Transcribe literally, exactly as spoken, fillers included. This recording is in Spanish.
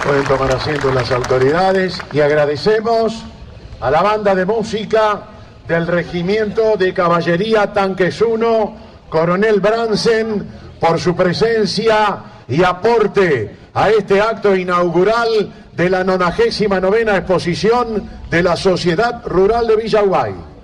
Pueden tomar asiento las autoridades y agradecemos a la banda de música del Regimiento de Caballería Tanques uno, Coronel Bransen, por su presencia y aporte a este acto inaugural de la nonagésima novena exposición de la Sociedad Rural de Villaguay.